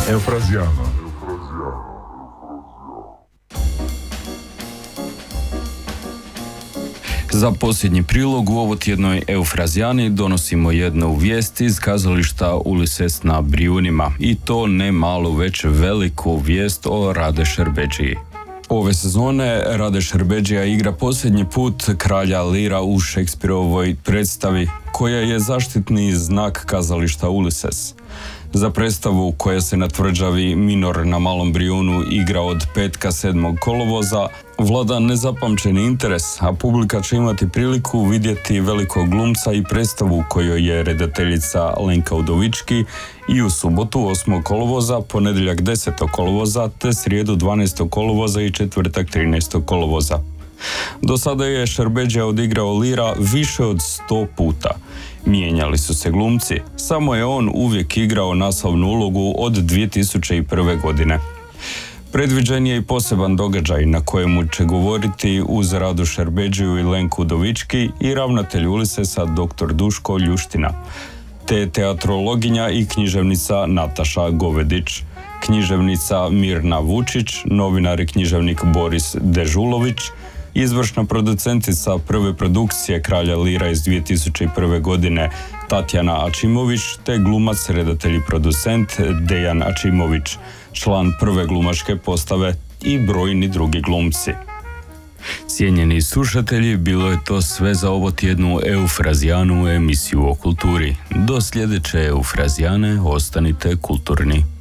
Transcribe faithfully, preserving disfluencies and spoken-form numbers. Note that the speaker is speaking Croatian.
Eufrazijana. Za posljednji prilog u ovotjednoj Eufrazijani donosimo jednu vijest iz kazališta Ulises na Brijunima, i to ne malu, već veliku vijest o Rade Šerbedžiji. Ove sezone Rade Šerbedžija igra posljednji put kralja Lira u Šekspirovoj predstavi, koja je zaštitni znak kazališta Ulises. Za predstavu koja se na tvrđavi Minor na Malom Brijunu igra od petka sedmog kolovoza, vlada nezapamćeni interes, a publika će imati priliku vidjeti velikog glumca i predstavu kojoj je redateljica Lenka Udovički i u subotu osmog kolovoza, ponedjeljak desetog kolovoza, te srijedu dvanaestog kolovoza i četvrtak trinaestog kolovoza. Do sada je Šerbedžija odigrao Lira više od sto puta. Mijenjali su se glumci, samo je on uvijek igrao naslovnu ulogu od dvije tisuće prve. godine. Predviđen je i poseban događaj na kojemu će govoriti uz Radu Šerbedžiju i Lenku Udovički i ravnatelj Ulisesa doktor Duško Ljuština, te teatrologinja i književnica Nataša Govedić, književnica Mirna Vučić, novinar i književnik Boris Dežulović, izvršna producentica prve produkcije Kralja Lira iz dvije tisuće prve. godine Tatjana Ačimović, te glumac, redatelj i producent Dejan Ačimović, član prve glumačke postave i brojni drugi glumci. Cijenjeni slušatelji, bilo je to sve za ovo tjednu Eufrazijanu, emisiju o kulturi. Do sljedeće Eufrazijane ostanite kulturni.